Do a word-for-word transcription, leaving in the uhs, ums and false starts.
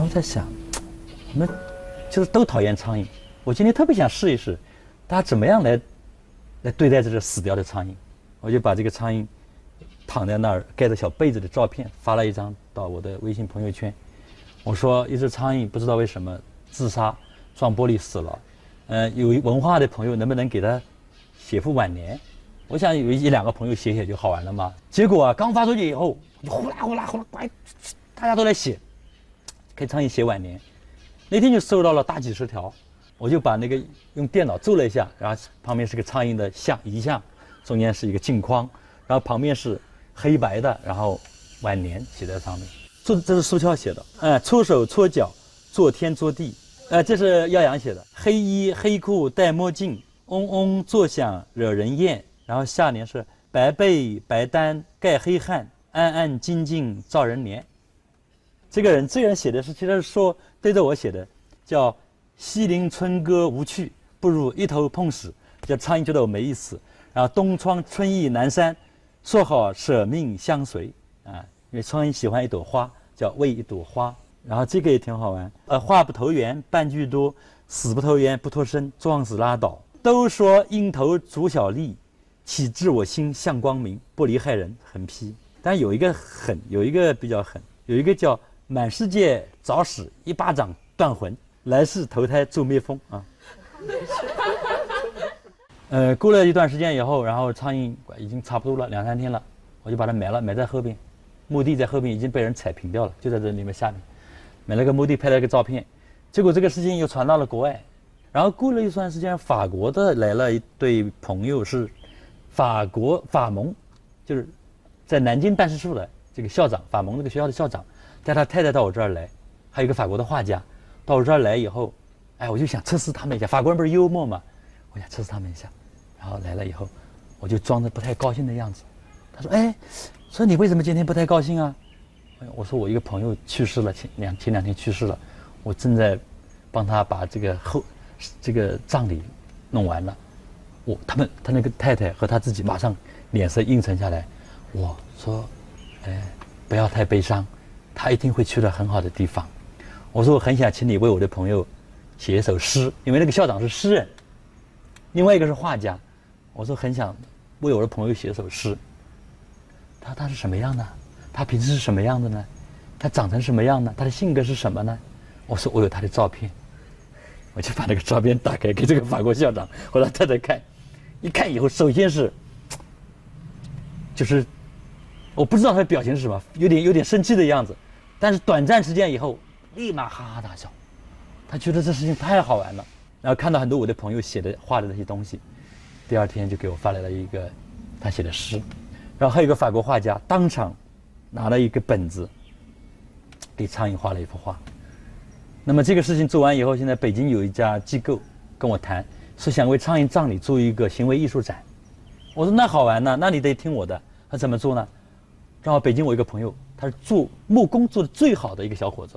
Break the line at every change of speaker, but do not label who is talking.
后我在想，我们就是都讨厌苍蝇，我今天特别想试一试，大家怎么样来来对待这只死掉的苍蝇。我就把这个苍蝇躺在那儿盖着小被子的照片发了一张到我的微信朋友圈。我说一只苍蝇不知道为什么自杀撞玻璃死了，呃，有文化的朋友能不能给他写副挽联？我想有一两个朋友写写就好玩了嘛。结果啊，刚发出去以后，就呼啦呼啦呼啦，乖，大家都来写，给苍蝇写挽联。那天就收到了大几十条，我就把那个用电脑做了一下，然后旁边是个苍蝇的像遗像，中间是一个镜框，然后旁边是黑白的，然后挽联写在上面。这这是苏俏写的，哎，搓手搓脚，做天做地，呃，这是耀阳写的，黑衣黑裤戴墨镜，嗡嗡作响惹人厌。然后下联是白被白单盖黑汗，安安静静照人怜。这个人这个人写的是，其实是说对着我写的，叫西陵春歌无趣，不如一头碰屎，叫苍蝇觉得我没意思。然后东窗春意南山，说好舍命相随啊，因为苍蝇喜欢一朵花，叫为一朵花。然后这个也挺好玩，呃，话不投缘半句多，死不投缘不脱身，撞死拉倒。都说鹰头逐小利，岂知我心向光明，不离害人横批。但有一个狠，有一个比较狠，有一个叫满世界找死，一巴掌断魂，来世投胎做蜜蜂啊。呃，过了一段时间以后，然后苍蝇已经差不多了两三天了，我就把它埋了，埋在后边，墓地在后边已经被人踩平掉了，就在这里面下面，埋了个墓地，拍了个照片。结果这个事情又传到了国外，然后过了一段时间，法国的来了一对朋友是。法国法盟，就是在南京办事处的这个校长，法盟那个学校的校长，带他太太到我这儿来，还有一个法国的画家，到我这儿来以后，哎，我就想测试他们一下。法国人不是幽默嘛，我想测试他们一下。然后来了以后，我就装着不太高兴的样子。他说：“哎，说你为什么今天不太高兴啊？”我说：“我一个朋友去世了，前两前两天去世了，我正在帮他把这个后这个葬礼弄完了。”我他们他那个太太和他自己马上脸色阴沉下来。我说，哎，不要太悲伤，他一定会去到很好的地方。我说我很想请你为我的朋友写一首诗，因为那个校长是诗人，另外一个是画家。我说很想为我的朋友写一首诗。他他是什么样的？他平时是什么样的呢？他长成什么样呢？他的性格是什么呢？我说我有他的照片，我就把那个照片打开给这个法国校长和他太太看。一看以后，首先是，就是我不知道他的表情是什么，有点有点生气的样子，但是短暂时间以后，立马哈哈大笑，他觉得这事情太好玩了。然后看到很多我的朋友写的画的那些东西，第二天就给我发来了一个他写的诗，然后还有一个法国画家当场拿了一个本子，给苍蝇画了一幅画。那么这个事情做完以后，现在北京有一家机构跟我谈。是想为苍蝇葬礼做一个行为艺术展。我说那好玩呢，那你得听我的。他怎么做呢？正好北京我一个朋友，他是做木工做的最好的一个小伙子，